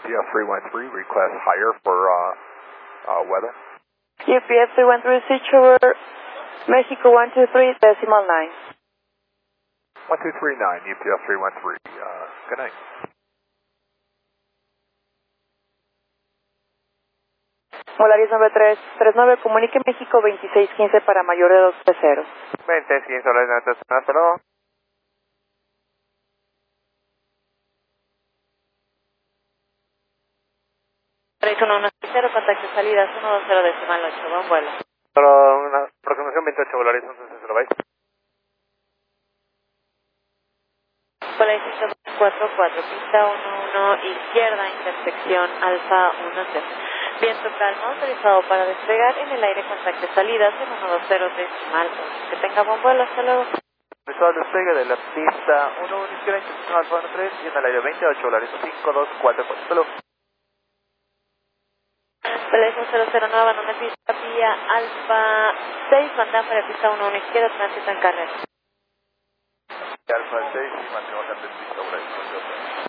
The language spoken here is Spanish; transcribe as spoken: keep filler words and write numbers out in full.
P F three one three, request higher for uh, uh, weather. U P F three one three, switch over Mexico one two three, decimal nine. one two three nine, U P F three one three, uh, good night. Volaris nueve tres tres nueve, comunique México veintiséis quince para mayor de dos tres cero. veintiséis quince, Volaris hasta luego. Volaris uno uno cero, contacto salidas uno dos cero decimal ocho, buen vuelo. Solo una aproximación veintiocho, Volaris once cero, bye. Volaris cuatro cuatro, pista uno uno, izquierda, intersección Alfa uno cero. Viento calmo, autorizado para despegar en el aire, contacto salidas en uno dos cero decimal ocho. Que tenga buen vuelo, hasta luego. Visual despegue de la pista uno uno, izquierda, intersección Alfa uno tres, y en el aire veintiocho, Volaris cinco dos cuatro cuatro, hasta luego. Volaris cero cero nueve, abandona pista vía Alfa seis, mandan para pista uno uno, izquierda, tránsito en carrera. Alfa seis y mantenemos antes pista, Volaris.